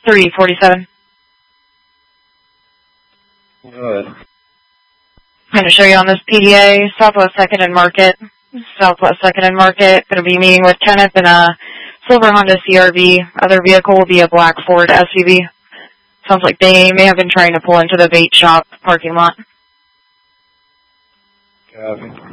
347. Go ahead. I'm going to show you on this PDA, Southwest 2nd and Market. Southwest 2nd and Market. Going to be meeting with Kenneth in a silver Honda CRV. Other vehicle will be a black Ford SUV. Sounds like they may have been trying to pull into the bait shop parking lot. Copy.